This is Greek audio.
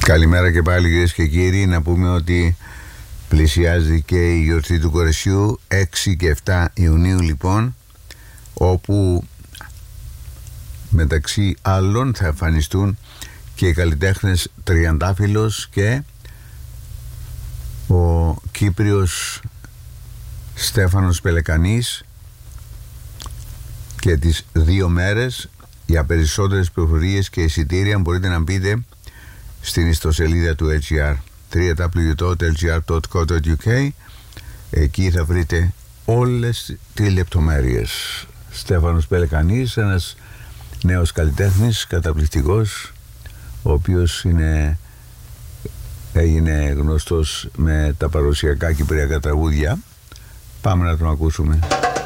Καλημέρα και πάλι, κυρίες και κύριοι. Να πούμε ότι πλησιάζει και η γιορτή του κορεσιού, 6 και 7 Ιουνίου λοιπόν, όπου μεταξύ άλλων θα εμφανιστούν και οι καλλιτέχνες Τριαντάφυλλος και ο Κύπριος Στέφανος Πελεκανής και τις 2 μέρες. Για περισσότερες πληροφορίες και εισιτήρια μπορείτε να μπείτε στην ιστοσελίδα του LGR, www.lgr.co.uk. Εκεί θα βρείτε όλες τις λεπτομέρειες. Στέφανος Πελεκανής, ένας νέος καλλιτέχνης καταπληκτικός, ο οποίος έγινε γνωστός με τα παραδοσιακά κυπριακά τραγούδια. Πάμε να τον ακούσουμε.